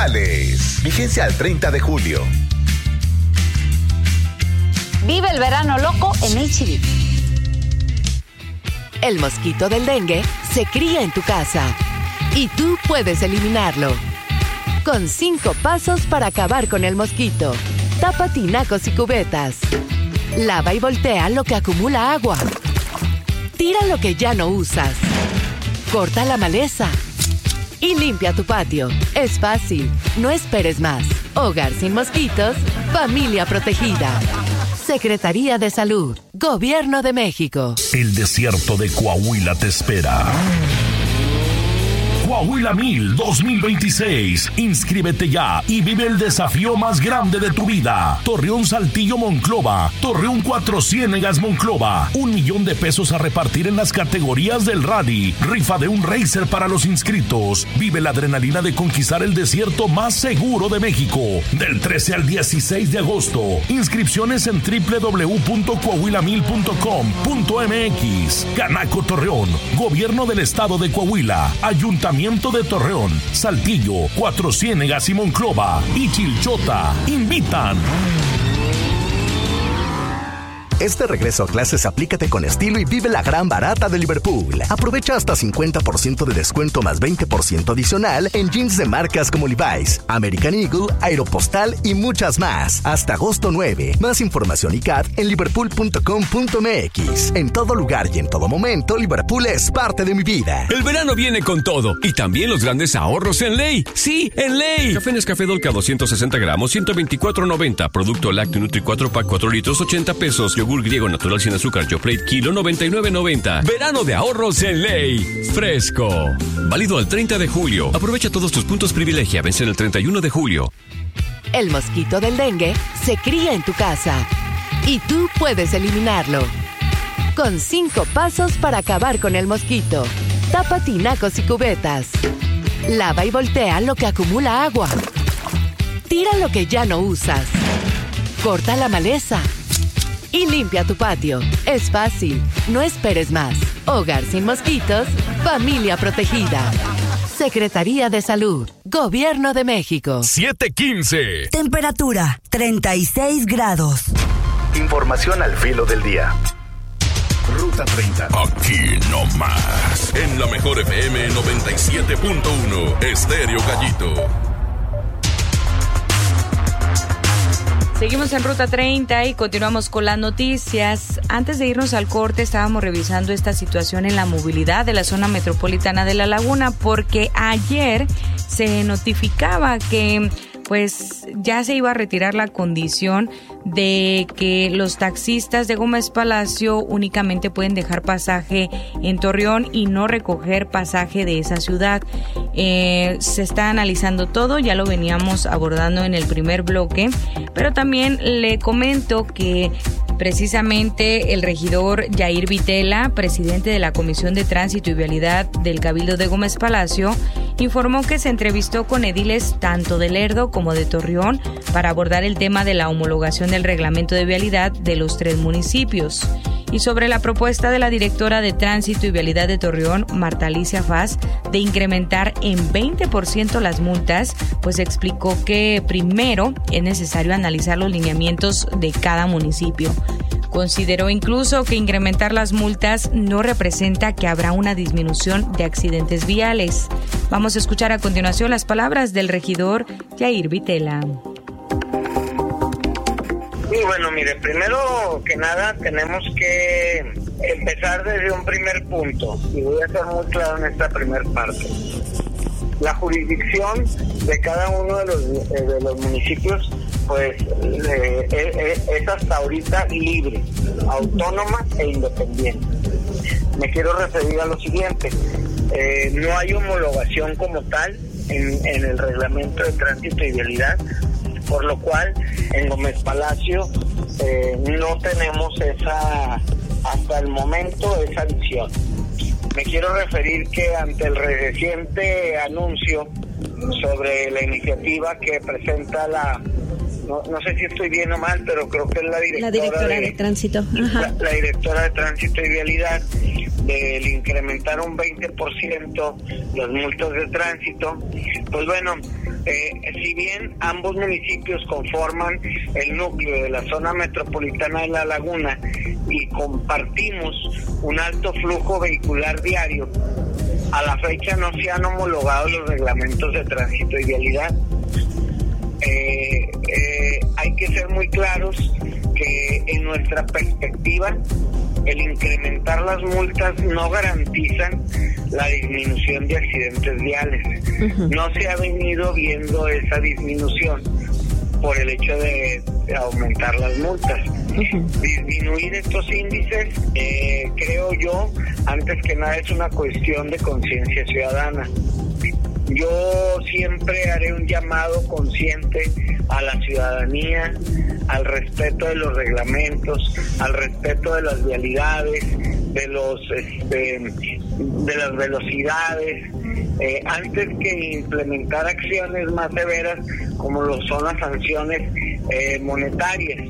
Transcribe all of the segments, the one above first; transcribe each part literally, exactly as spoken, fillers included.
Municipales. Vigencia al treinta de julio. Vive el verano loco en H E B. El mosquito del dengue se cría en tu casa y tú puedes eliminarlo. Con cinco pasos para acabar con el mosquito. Tapa tinacos y cubetas. Lava y voltea lo que acumula agua. Tira lo que ya no usas. Corta la maleza. Y limpia tu patio. Es fácil. No esperes más. Hogar sin mosquitos. Familia protegida. Secretaría de Salud. Gobierno de México. El desierto de Coahuila te espera. Coahuila Mil dos mil veintiséis. Inscríbete ya y vive el desafío más grande de tu vida. Torreón Saltillo Monclova. Torreón Cuatro Ciénegas Monclova. Un millón de pesos a repartir en las categorías del rally. Rifa de un racer para los inscritos. Vive la adrenalina de conquistar el desierto más seguro de México. Del trece al dieciséis de agosto. Inscripciones en doble u doble u doble u punto coahuila mil punto com punto m x. Canaco Torreón. Gobierno del Estado de Coahuila. Ayuntamiento de Torreón, Saltillo, Cuatro Ciénegas y Monclova y Chilchota invitan. Este regreso a clases aplícate con estilo y vive la gran barata de Liverpool. Aprovecha hasta cincuenta por ciento de descuento más veinte por ciento adicional en jeans de marcas como Levi's, American Eagle, Aeropostal y muchas más. Hasta agosto nueve. Más información y C A T en liverpool punto com punto m x. En todo lugar y en todo momento, Liverpool es parte de mi vida. El verano viene con todo y también los grandes ahorros en Ley. Sí, en Ley. Café Nescafé Dolca doscientos sesenta gramos, ciento veinticuatro noventa. Producto lácteo Nutri cuatro pack cuatro litros, ochenta pesos. Yogur griego natural sin azúcar Yoplait kilo noventa y nueve noventa. Verano de ahorros en Ley. Fresco. Válido al treinta de julio. Aprovecha todos tus puntos privilegia. Vence el treinta y uno de julio. El mosquito del dengue se cría en tu casa y tú puedes eliminarlo. Con cinco pasos para acabar con el mosquito. Tapa tinacos y cubetas. Lava y voltea lo que acumula agua. Tira lo que ya no usas. Corta la maleza. Y limpia tu patio. Es fácil. No esperes más. Hogar sin mosquitos. Familia protegida. Secretaría de Salud. Gobierno de México. siete quince. Temperatura treinta y seis grados. Información al filo del día. Ruta treinta. Aquí no más. En la mejor F M noventa y siete punto uno. Estéreo Gallito. Seguimos en Ruta treinta y continuamos con las noticias. Antes de irnos al corte, estábamos revisando esta situación en la movilidad de la zona metropolitana de La Laguna, porque ayer se notificaba que pues ya se iba a retirar la condición de que los taxistas de Gómez Palacio únicamente pueden dejar pasaje en Torreón y no recoger pasaje de esa ciudad. Eh, se está analizando todo, ya lo veníamos abordando en el primer bloque, pero también le comento que precisamente el regidor Yair Vitela, presidente de la Comisión de Tránsito y Vialidad del Cabildo de Gómez Palacio, informó que se entrevistó con ediles tanto de Lerdo como de Torreón para abordar el tema de la homologación del reglamento de vialidad de los tres municipios. Y sobre la propuesta de la directora de Tránsito y Vialidad de Torreón, Marta Alicia Faz, de incrementar en veinte por ciento las multas, pues explicó que primero es necesario analizar los lineamientos de cada municipio. Consideró incluso que incrementar las multas no representa que habrá una disminución de accidentes viales. Vamos a escuchar a continuación las palabras del regidor Yair Vitela. Y bueno, mire, primero que nada tenemos que empezar desde un primer punto, y voy a ser muy claro en esta primer parte. La jurisdicción de cada uno de los, eh, de los municipios pues eh, eh, es hasta ahorita libre, autónoma e independiente. Me quiero referir a lo siguiente, eh, no hay homologación como tal en, en el reglamento de tránsito y vialidad, por lo cual en Gómez Palacio eh, no tenemos esa, hasta el momento, esa visión. Me quiero referir que ante el reciente anuncio sobre la iniciativa que presenta la, no, no sé si estoy bien o mal, pero creo que es la directora, la directora de, de Tránsito. Ajá. La, la directora de Tránsito y Vialidad, del incrementar un veinte por ciento las multas de tránsito, pues bueno, Eh, si bien ambos municipios conforman el núcleo de la zona metropolitana de La Laguna y compartimos un alto flujo vehicular diario, a la fecha no se han homologado los reglamentos de tránsito y vialidad. Eh, eh, hay que ser muy claros que en nuestra perspectiva el incrementar las multas no garantizan la disminución de accidentes viales. Uh-huh. No se ha venido viendo esa disminución por el hecho de aumentar las multas. Uh-huh. Disminuir estos índices, eh, creo yo, antes que nada es una cuestión de conciencia ciudadana. Yo siempre haré un llamado consciente a la ciudadanía, al respeto de los reglamentos, al respeto de las vialidades, de los este, de las velocidades, eh, antes que implementar acciones más severas como lo son las sanciones eh, monetarias.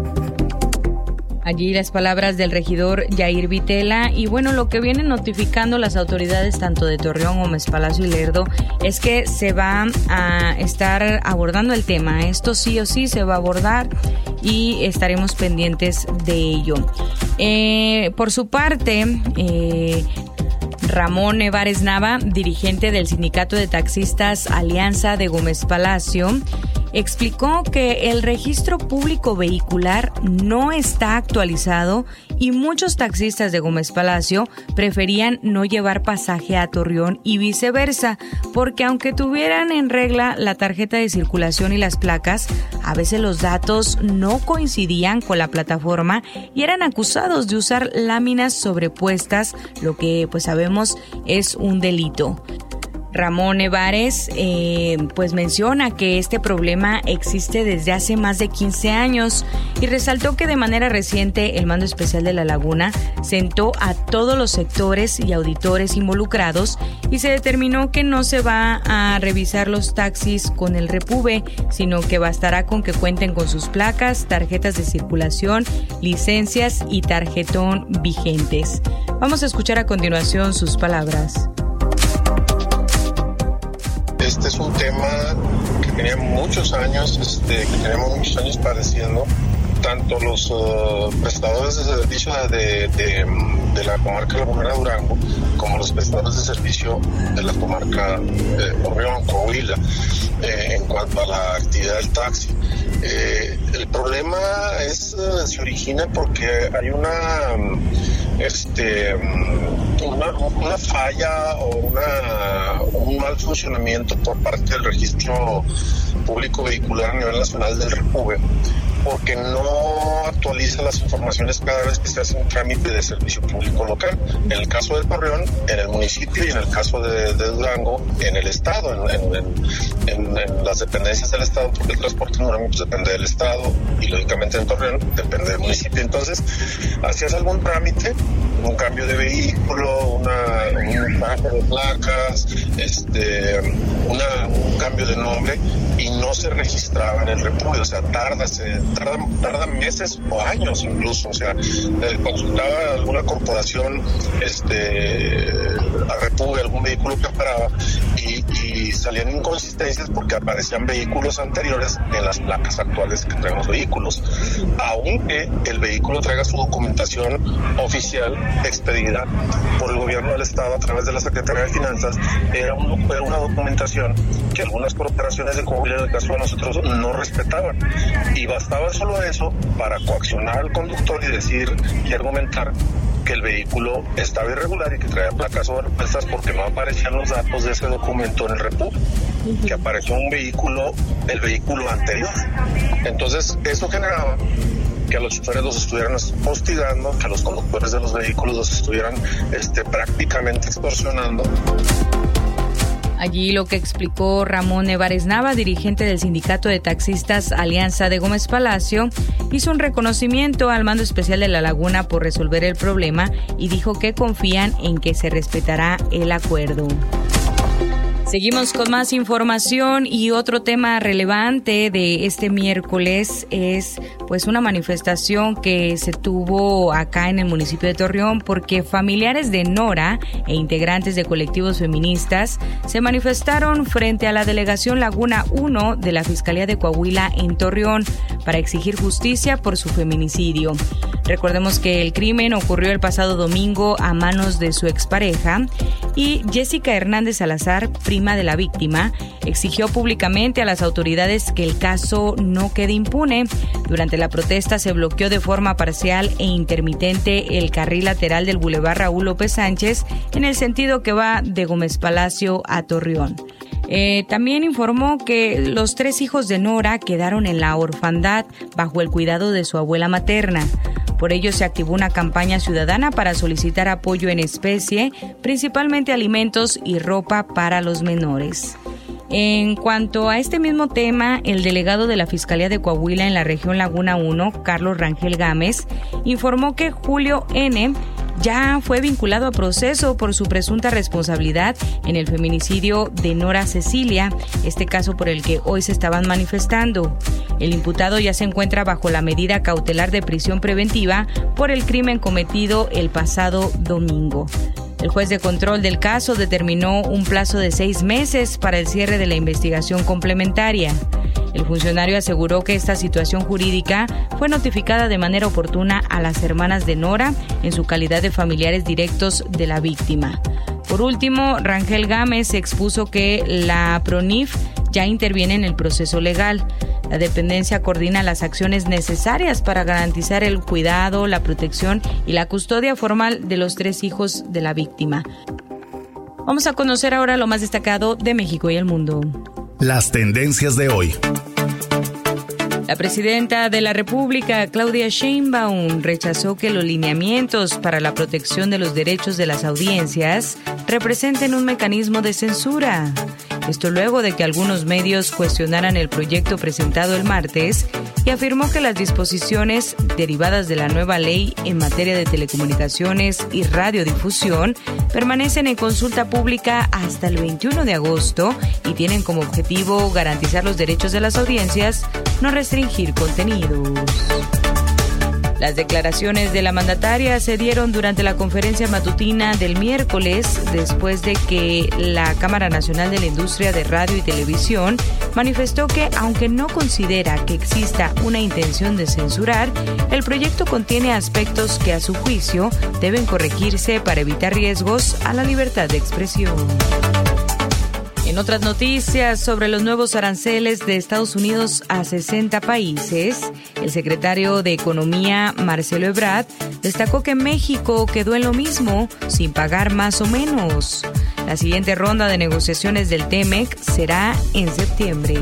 Allí las palabras del regidor Yair Vitela. Y bueno, lo que vienen notificando las autoridades tanto de Torreón, Gómez Palacio y Lerdo es que se va a estar abordando el tema. Esto sí o sí se va a abordar y estaremos pendientes de ello. Eh, por su parte, eh, Ramón Nevares Nava, dirigente del Sindicato de Taxistas Alianza de Gómez Palacio, explicó que el registro público vehicular no está actualizado y muchos taxistas de Gómez Palacio preferían no llevar pasaje a Torreón y viceversa, porque aunque tuvieran en regla la tarjeta de circulación y las placas, a veces los datos no coincidían con la plataforma y eran acusados de usar láminas sobrepuestas, lo que pues sabemos es un delito. Ramón Nevares eh, pues menciona que este problema existe desde hace más de quince años y resaltó que de manera reciente el Mando Especial de La Laguna sentó a todos los sectores y auditores involucrados y se determinó que no se va a revisar los taxis con el Repube, sino que bastará con que cuenten con sus placas, tarjetas de circulación, licencias y tarjetón vigentes. Vamos a escuchar a continuación sus palabras. Este es un tema que tenía muchos años, este, que tenemos muchos años padeciendo, tanto los uh, prestadores de servicio de, de, de la comarca lagunera Durango, como los prestadores de servicio de la comarca de Torreón, Coahuila, eh, en cuanto a la actividad del taxi. Eh, el problema es, uh, se origina porque hay una, este, una, una falla o una, un mal funcionamiento por parte del registro público vehicular a nivel nacional del Repube, porque no actualiza las informaciones cada vez que se hace un trámite de servicio público local. En el caso de Torreón, en el municipio, y en el caso de, de Durango, en el estado, en, en, en, en las dependencias del estado, porque el transporte en Durango pues, depende del estado y lógicamente en Torreón depende del municipio. Entonces, hacías algún trámite, un cambio de vehículo, una, un cambio de placas, este, una, un cambio de nombre, y no se registraba en el Repube. O sea, tarda, se, tarda, tarda meses o años incluso. O sea, eh, consultaba alguna corporación este, a Repube, algún vehículo que operaba, y, y salían inconsistencias porque aparecían vehículos anteriores en las placas actuales que traen los vehículos, aunque el vehículo traiga su documentación oficial expedida por el gobierno del estado a través de la Secretaría de Finanzas. Era, un, era una documentación que algunas corporaciones de Coahuila, en el caso de nosotros, no respetaban, y bastaba solo eso para coaccionar al conductor y decir y argumentar que el vehículo estaba irregular y que traía placas sobrepuestas porque no aparecían los datos de ese documento en el Repube, que apareció un vehículo, el vehículo anterior. Entonces eso generaba que a los choferes los estuvieran hostigando, que a los conductores de los vehículos los estuvieran este, prácticamente extorsionando. Allí lo que explicó Ramón Nevares Nava, dirigente del Sindicato de Taxistas Alianza de Gómez Palacio, hizo un reconocimiento al Mando Especial de La Laguna por resolver el problema y dijo que confían en que se respetará el acuerdo. Seguimos con más información y otro tema relevante de este miércoles es pues una manifestación que se tuvo acá en el municipio de Torreón porque familiares de Nora e integrantes de colectivos feministas se manifestaron frente a la delegación Laguna uno de la Fiscalía de Coahuila en Torreón para exigir justicia por su feminicidio. Recordemos que el crimen ocurrió el pasado domingo a manos de su expareja y Jessica Hernández Salazar, prima de la víctima, exigió públicamente a las autoridades que el caso no quede impune. Durante la protesta se bloqueó de forma parcial e intermitente el carril lateral del Boulevard Raúl López Sánchez en el sentido que va de Gómez Palacio a Torreón. Eh, también informó que los tres hijos de Nora quedaron en la orfandad bajo el cuidado de su abuela materna. Por ello se activó una campaña ciudadana para solicitar apoyo en especie, principalmente alimentos y ropa para los menores. En cuanto a este mismo tema, el delegado de la Fiscalía de Coahuila en la región Laguna uno, Carlos Rangel Gámez, informó que Julio N. ya fue vinculado a proceso por su presunta responsabilidad en el feminicidio de Nora Cecilia, este caso por el que hoy se estaban manifestando. El imputado ya se encuentra bajo la medida cautelar de prisión preventiva por el crimen cometido el pasado domingo. El juez de control del caso determinó un plazo de seis meses para el cierre de la investigación complementaria. El funcionario aseguró que esta situación jurídica fue notificada de manera oportuna a las hermanas de Nora en su calidad de familiares directos de la víctima. Por último, Rangel Gámez expuso que la PRONIF ya interviene en el proceso legal. La dependencia coordina las acciones necesarias para garantizar el cuidado, la protección y la custodia formal de los tres hijos de la víctima. Vamos a conocer ahora lo más destacado de México y el mundo. Las tendencias de hoy. La presidenta de la República, Claudia Sheinbaum, rechazó que los lineamientos para la protección de los derechos de las audiencias representen un mecanismo de censura. Esto luego de que algunos medios cuestionaran el proyecto presentado el martes y afirmó que las disposiciones derivadas de la nueva ley en materia de telecomunicaciones y radiodifusión permanecen en consulta pública hasta el veintiuno de agosto y tienen como objetivo garantizar los derechos de las audiencias, no restringir contenidos. Las declaraciones de la mandataria se dieron durante la conferencia matutina del miércoles, después de que la Cámara Nacional de la Industria de Radio y Televisión manifestó que, aunque no considera que exista una intención de censurar, el proyecto contiene aspectos que, a su juicio, deben corregirse para evitar riesgos a la libertad de expresión. En otras noticias sobre los nuevos aranceles de Estados Unidos a sesenta países, el secretario de Economía, Marcelo Ebrard, destacó que México quedó en lo mismo, sin pagar más o menos. La siguiente ronda de negociaciones del TEMEC será en septiembre.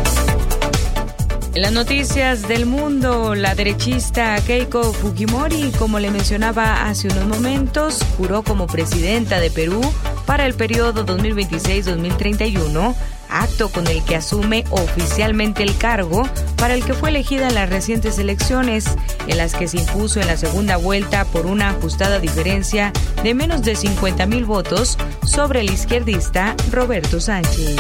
En las noticias del mundo, la derechista Keiko Fujimori, como le mencionaba hace unos momentos, juró como presidenta de Perú para el periodo dos mil veintiséis a dos mil treinta y uno, acto con el que asume oficialmente el cargo para el que fue elegida en las recientes elecciones, en las que se impuso en la segunda vuelta por una ajustada diferencia de menos de cincuenta mil votos sobre el izquierdista Roberto Sánchez.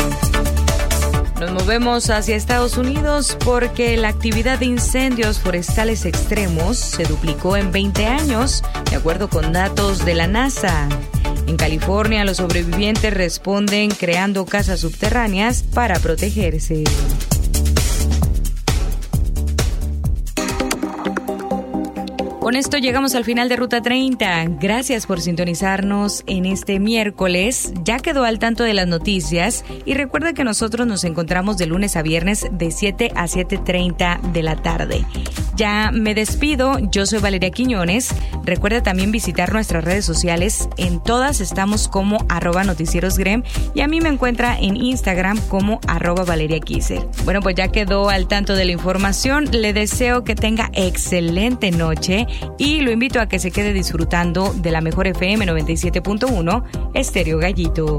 Nos movemos hacia Estados Unidos porque la actividad de incendios forestales extremos se duplicó en veinte años, de acuerdo con datos de la NASA. En California, los sobrevivientes responden creando casas subterráneas para protegerse. Con esto llegamos al final de Ruta treinta. Gracias por sintonizarnos en este miércoles. Ya quedó al tanto de las noticias y recuerda que nosotros nos encontramos de lunes a viernes de siete a siete treinta de la tarde. Ya me despido, yo soy Valeria Quiñones. Recuerda también visitar nuestras redes sociales. En todas estamos como arroba noticierosgrem y a mí me encuentra en Instagram como arroba Valeria Kisser. Bueno, pues ya quedó al tanto de la información. Le deseo que tenga excelente noche y lo invito a que se quede disfrutando de la mejor F M noventa y siete punto uno, Estéreo Gallito.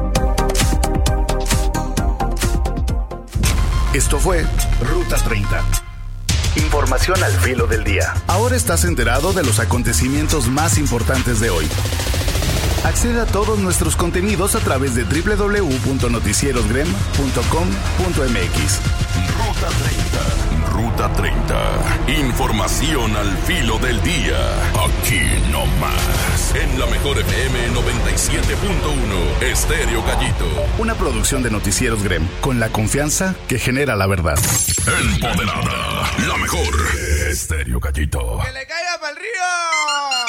Esto fue Ruta treinta. Información al filo del día. Ahora estás enterado de los acontecimientos más importantes de hoy. Accede a todos nuestros contenidos a través de doble u doble u doble u punto noticieros grem punto com punto m x. Ruta treinta. Ruta treinta. Información al filo del día. Aquí no más. En la mejor F M noventa y siete punto uno. Estéreo Gallito. Una producción de Noticieros Grem, con la confianza que genera la verdad. Empoderada. La mejor. Estéreo Gallito. ¡Que le caiga pa'l río!